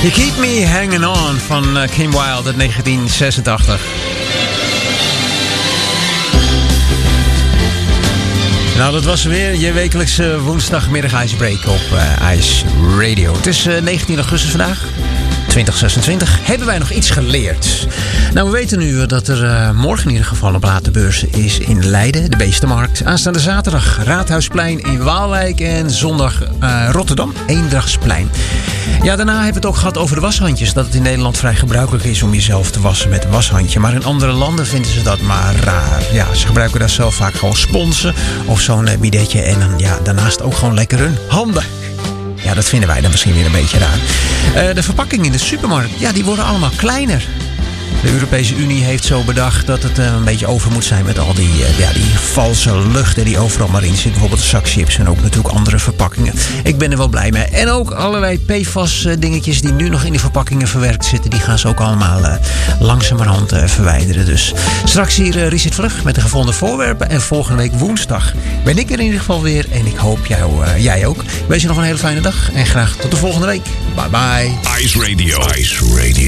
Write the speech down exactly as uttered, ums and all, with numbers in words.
You Keep Me Hanging On van Kim Wilde uit negentien zesentachtig. Nou, dat was weer je wekelijkse woensdagmiddag Icebreak op uh, Ice Radio. Het is uh, negentien augustus vandaag. twintig zesentwintig. Hebben wij nog iets geleerd? Nou, we weten nu dat er uh, morgen in ieder geval een platenbeurs is in Leiden, de Beestenmarkt. Aanstaande zaterdag Raadhuisplein in Waalwijk en zondag uh, Rotterdam, Eendrachtsplein. Ja, daarna hebben we het ook gehad over de washandjes. Dat het in Nederland vrij gebruikelijk is om jezelf te wassen met een washandje. Maar in andere landen vinden ze dat maar raar. Ja, ze gebruiken daar zelf vaak gewoon sponsen of zo'n uh, bidetje. En dan, ja, daarnaast ook gewoon lekker hun handen. Ja, dat vinden wij dan misschien weer een beetje raar. Uh, de verpakkingen in de supermarkt, ja, die worden allemaal kleiner. De Europese Unie heeft zo bedacht dat het uh, een beetje over moet zijn met al die, uh, ja, die valse luchten die overal maar in zitten. Bijvoorbeeld de zakchips en ook natuurlijk andere verpakkingen. Ik ben er wel blij mee. En ook allerlei P F A S dingetjes die nu nog in de verpakkingen verwerkt zitten. Die gaan ze ook allemaal uh, langzamerhand uh, verwijderen. Dus straks hier uh, Richard Vlug met de gevonden voorwerpen. En volgende week woensdag ben ik er in ieder geval weer. En ik hoop jou, uh, jij ook. Ik wens je nog een hele fijne dag. En graag tot de volgende week. Bye bye. Ice Radio. Ice Radio.